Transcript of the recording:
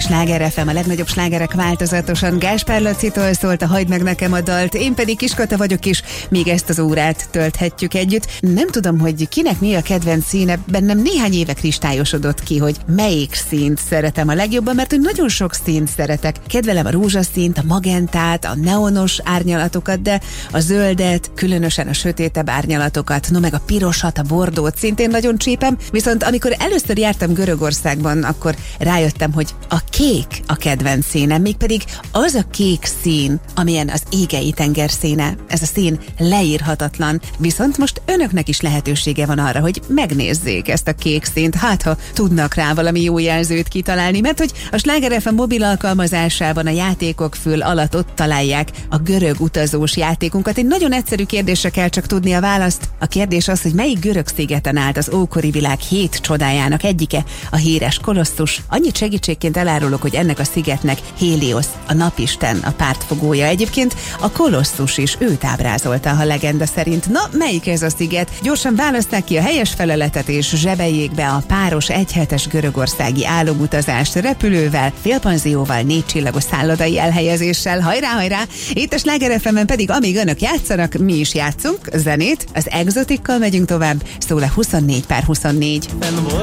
Sláger FM, a legnagyobb slágerek változatosan. Gáspár Lacitól szólt a Hagyd meg nekem a dalt, én pedig Kiskata vagyok is, míg ezt az órát tölthetjük együtt. Nem tudom, hogy kinek mi a kedvenc színe, bennem néhány éve kristályosodott ki, hogy melyik színt szeretem a legjobban, mert nagyon sok színt szeretek. Kedvelem a rózsaszínt, a magentát, a neonos árnyalatokat, de a zöldet, különösen a sötétebb árnyalatokat, no meg a pirosat, a bordót szintén nagyon csípem, viszont amikor először jártam Görögországban, akkor rájöttem, hogy a kék a kedvenc színem, mégpedig az a kék szín, amilyen az Égei tenger színe. Ez a szín leírhatatlan, viszont most önöknek is lehetősége van arra, hogy megnézzék ezt a kék színt, hát ha tudnak rá valami jó jelzőt kitalálni, mert hogy a Sláger FM mobil alkalmazásában a játékok fül alatt ott találják a görög utazós játékunkat. Egy nagyon egyszerű kérdésre kell csak tudni a választ. A kérdés az, hogy melyik görög szigeten állt az ókori világ 7 csodájának egyike, a híres Koloszus. Annyit segítségként elárulok, hogy ennek a szigetnek Héliosz, a napisten, a pártfogója. Egyébként a Koloszus is őt ábrázolta a legenda szerint. Na, melyik ez a sziget? Gyorsan választák ki a helyes feleletet, és zsebeljék be a páros egyhetes görögországi álomutazást repülővel, félpanzióval, 4 csillagos szállodai elhelyezéssel. Hajrá, hajrá! Itt a Sláger FM-en pedig, amíg önök játszanak, mi is játszunk zenét. Az Exotikkal megyünk tovább, szól a 24/24.